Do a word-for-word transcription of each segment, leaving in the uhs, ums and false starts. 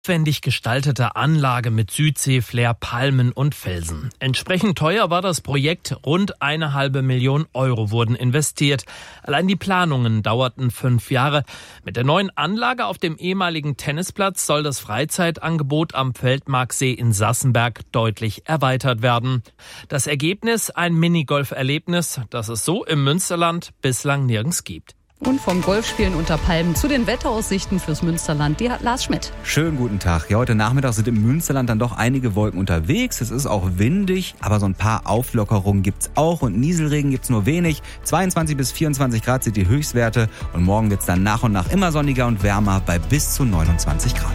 Aufwendig gestaltete Anlage mit Südseeflair, Palmen und Felsen. Entsprechend teuer war das Projekt. Rund eine halbe Million Euro wurden investiert. Allein die Planungen dauerten fünf Jahre. Mit der neuen Anlage auf dem ehemaligen Tennisplatz soll das Freizeitangebot am Feldmarksee in Sassenberg deutlich erweitert werden. Das Ergebnis: ein Minigolf-Erlebnis, das es so im Münsterland bislang nirgends gibt. Und vom Golfspielen unter Palmen zu den Wetteraussichten fürs Münsterland, die hat Lars Schmidt. Schönen guten Tag. Ja, heute Nachmittag sind im Münsterland dann doch einige Wolken unterwegs. Es ist auch windig, aber so ein paar Auflockerungen gibt's auch und Nieselregen gibt's nur wenig. zweiundzwanzig bis vierundzwanzig Grad sind die Höchstwerte und morgen wird's dann nach und nach immer sonniger und wärmer bei bis zu neunundzwanzig Grad.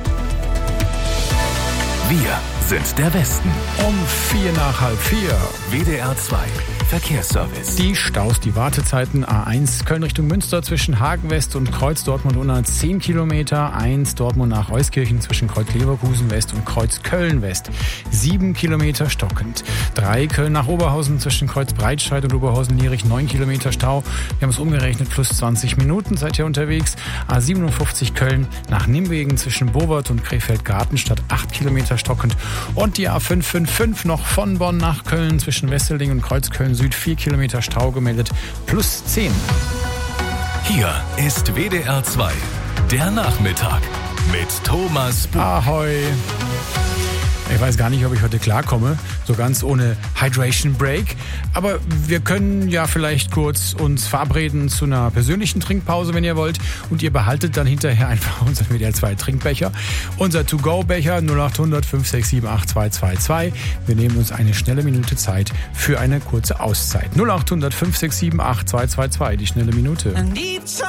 Wir sind der Westen. Um vier nach halb vier. W D R zwei Verkehrsservice. Die Staus, die Wartezeiten: A eins Köln Richtung Münster zwischen Hagen West und Kreuz Dortmund unter zehn Kilometer. eins Dortmund nach Euskirchen zwischen Kreuz Leverkusen West und Kreuz Köln West. sieben Kilometer stockend. drei Köln nach Oberhausen zwischen Kreuz Breitscheid und Oberhausen-Lierich. neun Kilometer Stau. Wir haben es umgerechnet, plus zwanzig Minuten seid ihr unterwegs. A siebenundfünfzig Köln nach Nimwegen zwischen Bovert und Krefeld-Gartenstadt. acht Kilometer stockend. Und die A fünf fünf fünf noch von Bonn nach Köln zwischen Wesseling und Kreuzköln Süd. vier Kilometer Stau gemeldet, plus zehn. Hier ist W D R zwei, der Nachmittag mit Thomas Buch. Ahoi. Ich weiß gar nicht, ob ich heute klarkomme, so ganz ohne Hydration Break. Aber wir können ja vielleicht kurz uns verabreden zu einer persönlichen Trinkpause, wenn ihr wollt. Und ihr behaltet dann hinterher einfach unseren W D R zwei Trinkbecher. Unser To-Go-Becher null acht hundert fünf sechs sieben acht zwei zwei zwei. Wir nehmen uns eine schnelle Minute Zeit für eine kurze Auszeit. null acht hundert fünf sechs sieben acht zwei zwei zwei, die schnelle Minute.